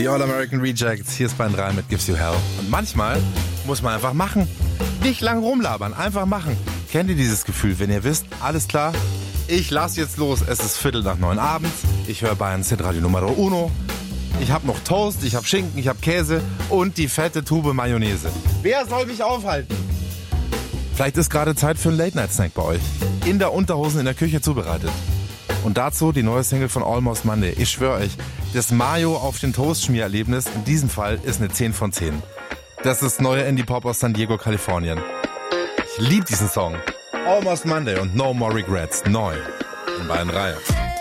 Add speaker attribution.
Speaker 1: Die All-American Rejects, hier ist Bayern 3 mit Gives You Hell. Und manchmal muss man einfach machen. Nicht lang rumlabern, einfach machen. Kennt ihr dieses Gefühl, wenn ihr wisst, alles klar, ich lass jetzt los, es ist 8:45 abends, ich höre Bayern Radio Numero Uno, ich hab noch Toast, ich hab Schinken, ich hab Käse und die fette Tube Mayonnaise. Wer soll mich aufhalten? Vielleicht ist gerade Zeit für einen Late-Night-Snack bei euch. In der Unterhosen in der Küche zubereitet. Und dazu die neue Single von Almost Monday. Ich schwöre euch, das Mayo auf den Toast-Schmiererlebnis in diesem Fall ist eine 10 von 10. Das ist neue Indie-Pop aus San Diego, Kalifornien. Ich liebe diesen Song. Almost Monday und No More Regrets. Neu. In Bayern 3.